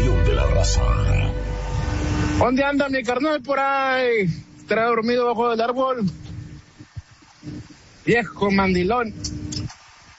información de la raza. ¿Dónde anda mi carnal por ahí? ¿Estará dormido bajo el árbol? Viejo mandilón.